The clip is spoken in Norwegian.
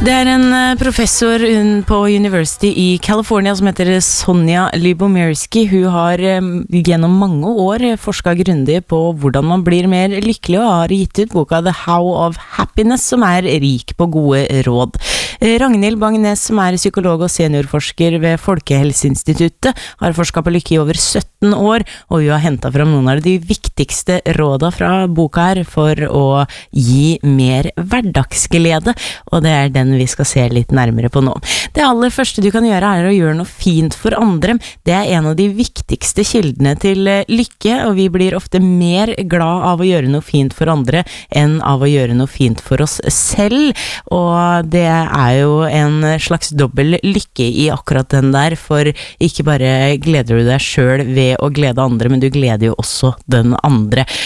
Det en professor på University i California som heter Sonja Lyubomirsky. Hun har gjennom mange år forsket grundig på hvordan man blir mer lykkelig og har gitt ut boka The How of Happiness, som rik på gode råd. Ragnhild Bang-Nes, som psykolog og seniorforsker ved Folkehelseinstituttet, har forsket på lykke i over 17 år, og hun har hentet fram noen av de viktigste rådene fra boka her for å gi mer hverdagsglede, og det den vi skal se litt nærmere på nå. Det aller første du kan gjøre å gjøre noe fint for andre. Det en av de viktigste kildene til lykke, og vi blir ofte mer glad av å gjøre noe fint for andre enn av å gjøre noe fint for oss selv, og det jo en slags dobbel lykke i akkurat den der, for ikke bare gleder du deg selv ved å glede andre, men du gleder jo også den andre.